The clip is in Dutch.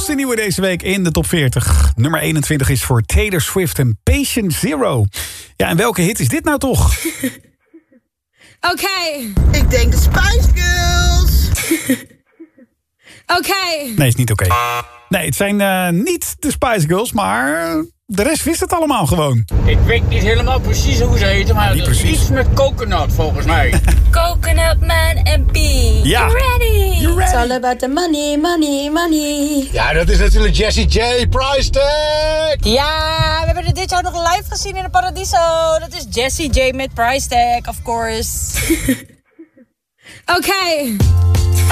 grootste nieuwe deze week in de top 40. Nummer 21 is voor Taylor Swift en Patient Zero. Ja, en welke hit is dit nou toch? Oké. Ik denk de Spice Girls. Oké. Nee, is niet oké. Nee, het zijn niet de Spice Girls, maar de rest wist het allemaal gewoon. Ik weet niet helemaal precies hoe ze heten, maar Niet het is precies. iets met coconut volgens mij. Coconut Man and B. Ja. You ready? You It's ready? all about the money, money, money. Ja, dat is natuurlijk Jessie J. Price Tag. Ja, we hebben het dit jaar nog live gezien in de Paradiso. Dat is Jessie J met Price Tag, of course. Oké.